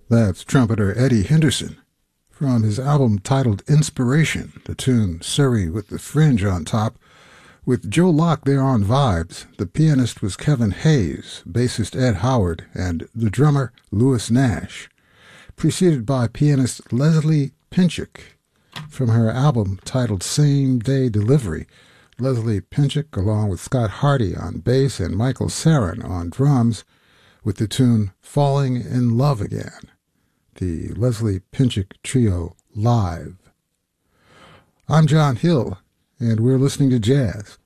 That's trumpeter Eddie Henderson. From his album titled Inspiration, the tune Surrey with the Fringe on top. With Joe Locke there on vibes, the pianist was Kevin Hayes, bassist Ed Howard, and the drummer Louis Nash, preceded by pianist Leslie Pinchik. From her album titled Same Day Delivery, Leslie Pinchik, along with Scott Hardy on bass and Michael Sarin on drums, with the tune Falling in Love Again. The Leslie Pinchik Trio live. I'm John Hill, and we're listening to jazz.